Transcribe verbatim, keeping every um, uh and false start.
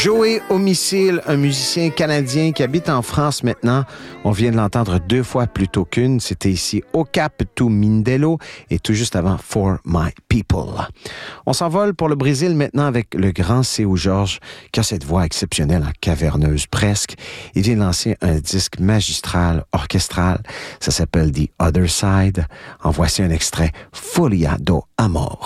Joey Homicile, un musicien canadien qui habite en France maintenant. On vient de l'entendre deux fois plutôt qu'une. C'était ici Au Cap tu Mindelo et tout juste avant For My People. On s'envole pour le Brésil maintenant avec le grand Seu Jorge qui a cette voix exceptionnelle, caverneuse presque. Il vient de lancer un disque magistral, orchestral. Ça s'appelle The Other Side. En voici un extrait, Folia do Amor.